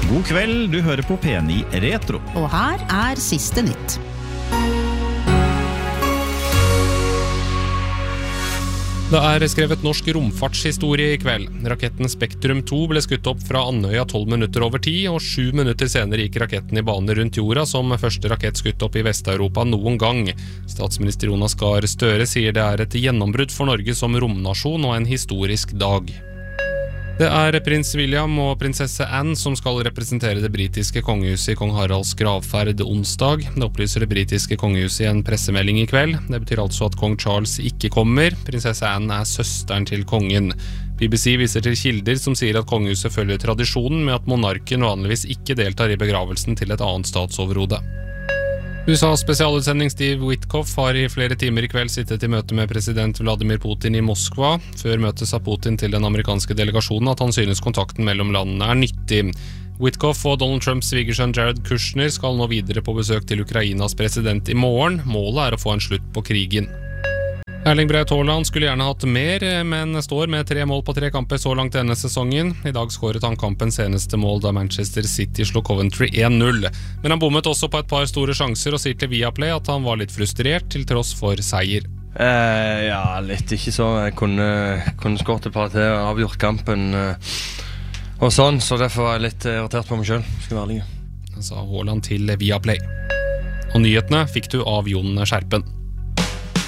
God kveld, du hører på P9 Retro. Og her siste nytt. Det skrevet norsk romfartshistorie i kveld. Raketten Spektrum 2 ble skutt opp fra Andøya 12 minutter over 10, og 7 minutter senere gikk raketten i bane rundt jorda som første rakett skutt opp i Vest-Europa noen gang. Statsminister Jonas Gahr Støre sier det et gjennombrudd for Norge som romnasjon og en historisk dag. Det prins William og prinsesse Anne som skal representere det britiske kongehuset i kong Haralds gravferd onsdag. Det opplyser det britiske kongehuset i en pressemelding i kveld. Det betyr altså at kong Charles ikke kommer. Prinsesse Anne søsteren til kongen. BBC viser til kilder som sier at kongehuset følger tradisjonen med at monarken vanligvis ikke deltar i begravelsen til et annet statsoverhode. USAs spesialutsending Steve Witkoff har i flere timer i kveld sittet i møte med president Vladimir Putin i Moskva. Før møtet sa Putin til den amerikanske delegasjonen at han synes kontakten mellom landene nyttig. Witkoff og Donald Trumps svigersønn Jared Kushner skal nå videre på besøk til Ukrainas president i morgen. Målet å få en slutt på krigen. Erling Braut Haaland skulle gjerne hatt mer, men står med 3 mål på 3 kamper så langt denne sesongen. I dag skåret han kampens seneste mål da Manchester City slo Coventry 1-0. Men han bommet også på et par store sjanser og sier til Viaplay at han var litt frustrert til tross for seier. Ja, litt ikke så. Jeg kunne skåret et par til og avgjort kampen og sånn, så derfor var jeg litt irritert på meg selv, skal jeg være ærlig. Sa Haaland til Viaplay. Og nyhetene fikk du av Jon Skjerpen.